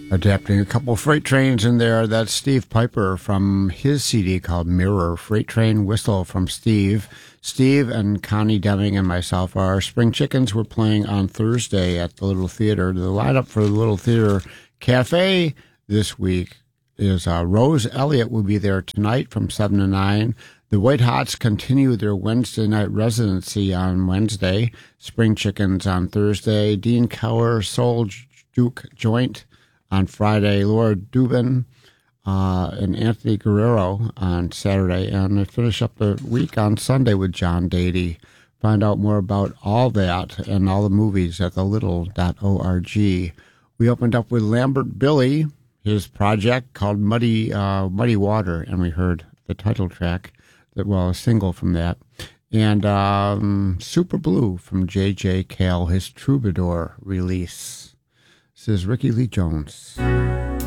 Adapting a couple freight trains in there. That's Steve Piper from his CD called Mirror, Freight Train Whistle from Steve. Steve and Connie Deming and myself are Spring Chickens. We're playing on Thursday at the Little Theater. The lineup for the Little Theater Cafe this week is Rose Elliott will be there tonight from 7 to 9. The White Hots continue their Wednesday night residency on Wednesday. Spring Chickens on Thursday. Dean Cower, Soul Duke Joint on Friday, Laura Dubin and Anthony Guerrero on Saturday, and they finish up the week on Sunday with John Dady. Find out more about all that and all the movies at thelittle.org. We opened up with Lambert Billy, his project called Muddy Water, and we heard the title track, a single from that, and Super Blue from J.J. Cale, his Troubadour release. This is Ricky Lee Jones.